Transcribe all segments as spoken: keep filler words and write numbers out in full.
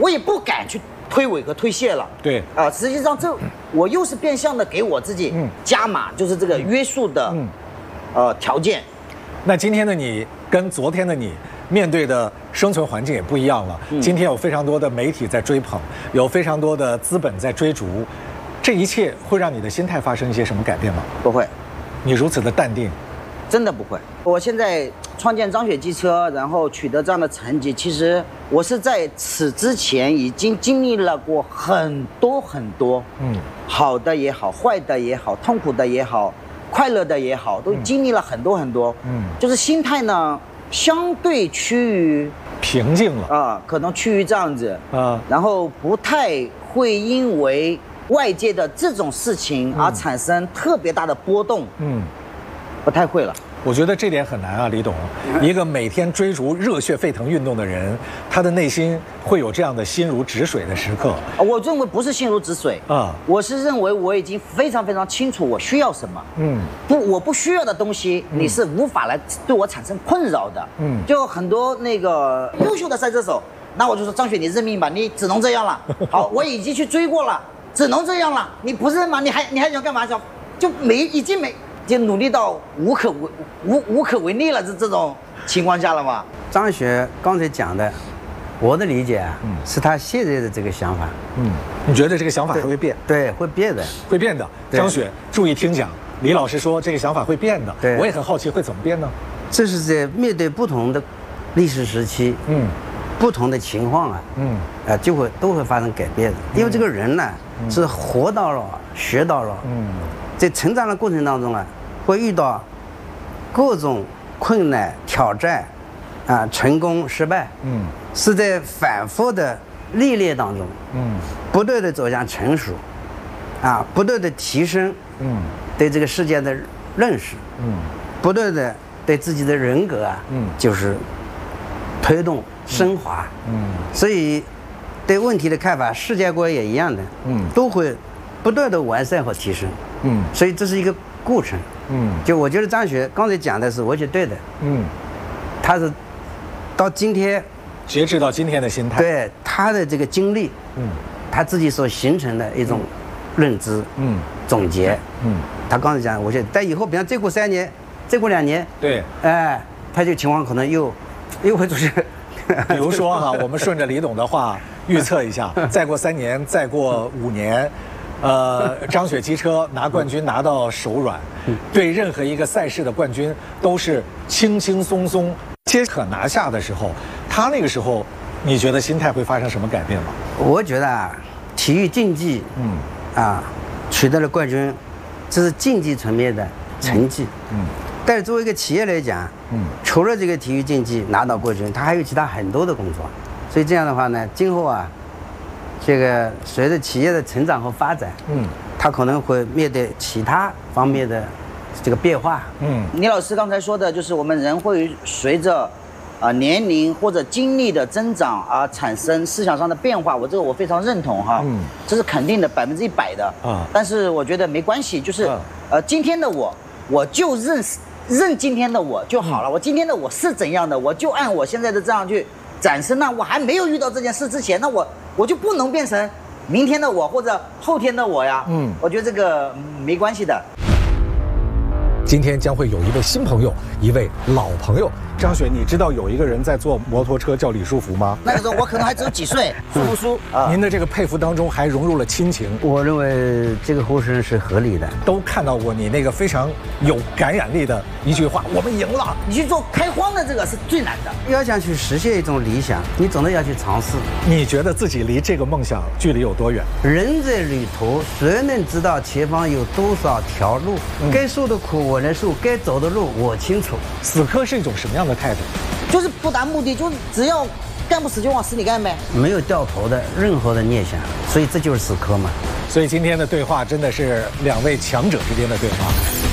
我也不敢去推诿和推卸了。 对啊，实际上这我又是变相的给我自己加码，就是这个约束的呃条件。 那今天的你跟昨天的你面对的生存环境也不一样了。今天有非常多的媒体在追捧，有非常多的资本在追逐，这一切会让你的心态发生一些什么改变吗？ 不会， 你如此的淡定， 真的不会。我现在创建张雪机车，然后取得这样的成绩，其实我是在此之前已经经历了过很多很多，嗯，好的也好，坏的也好，痛苦的也好，快乐的也好，都经历了很多很多，嗯，就是心态呢相对趋于平静了啊，可能趋于这样子啊，然后不太会因为外界的这种事情而产生特别大的波动，嗯，不太会了。 我觉得这点很难啊，李董。一个每天追逐热血沸腾运动的人，他的内心会有这样的心如止水的时刻。 我认为不是心如止水啊，我是认为我已经非常非常清楚我需要什么。嗯，不，我不需要的东西，你是无法来对我产生困扰的。嗯，就很多那个优秀的赛车手，那我就说张雪，你认命吧，你只能这样了。好，我已经去追过了，只能这样了。你不认吗？你还你还想干嘛？想就没已经没。就努力到无可为无无可为力了，这这种情况下了吗？ 张雪刚才讲的，我的理解啊，嗯，是他现在的这个想法。 嗯，你觉得这个想法还会变？ 对，会变的， 会变的。张雪，注意听讲，李老师说这个想法会变的。 对， 我也很好奇会怎么变呢？ 这是在面对不同的历史时期，嗯，不同的情况啊，嗯，啊，就会都会发生改变的。因为这个人呢，是活到了，学到了，嗯。在成长的过程当中啊，会遇到各种困难、挑战，啊，成功、失败，嗯，是在反复的历练当中，嗯，不断的走向成熟，啊，不断的提升，嗯，对这个世界的认识，嗯，不断的对自己的人格啊，嗯，就是推动升华，嗯，所以对问题的看法、世界观也一样的，嗯，都会不断的完善和提升。嗯，所以这是一个过程。嗯，就我觉得张雪刚才讲的是完全对的。嗯，他是到今天截止到今天的心态， 对他的这个经历，嗯，他自己所形成的一种认知，嗯，总结，嗯，他刚才讲，我觉得但以后，比方再过三年，再过两年， 对， 哎，他这个情况可能又又会出现。 比如说哈，我们顺着李董的话预测一下，再过三年，再过五年。呃，张雪机车拿冠军拿到手软，对任何一个赛事的冠军都是轻轻松松皆可拿下的时候，他那个时候，你觉得心态会发生什么改变吗？ 我觉得啊，体育竞技，嗯，啊，取得了冠军，这是竞技层面的成绩，嗯，嗯但是作为一个企业来讲，嗯，除了这个体育竞技拿到冠军，它还有其他很多的工作，所以这样的话呢，今后啊。这个随着企业的成长和发展，嗯，它可能会面对其他方面的这个变化。 嗯，倪老师刚才说的就是我们人会随着啊、呃、年龄或者经历的增长而产生思想上的变化，我这个我非常认同哈，嗯，这是肯定的，百分之一百的啊。但是我觉得没关系，就是、啊、呃今天的我，我就认认今天的我就好了。嗯、我今天的我是怎样的，我就按我现在的这样去展示。那我还没有遇到这件事之前，那我。我就不能变成明天的我或者后天的我呀。嗯，我觉得这个、嗯、没关系的。 今天将会有一位新朋友，一位老朋友。张雪，你知道有一个人在坐摩托车叫李书福吗？ 那个时候我可能还只有几岁，叔不叔啊。您的这个佩服当中还融入了亲情。 我认为这个呼声是合理的。 都看到过你那个非常有感染力的一句话：“我们赢了。” 你去做开荒的这个是最难的。 要想去实现一种理想，你总得要去尝试。 你觉得自己离这个梦想距离有多远？ 人在旅途，谁能知道前方有多少条路？嗯、该受的苦我能受，该走的路我清楚。 死磕是一种什么样的态度？ 就是不达目的，就只要干不死就往死里干呗， 没有掉头的任何的念想，所以这就是死磕嘛。 所以今天的对话真的是两位强者之间的对话。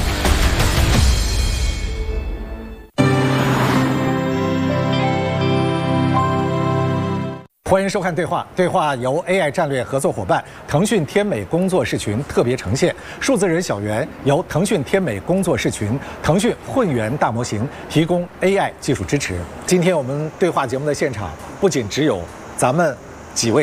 欢迎收看对话，对话由 A I 战略合作伙伴腾讯天美工作室群特别呈现，数字人小圆由腾讯天美工作室群、腾讯混元大模型提供 A I 技术支持。今天我们对话节目的现场不仅只有咱们几位。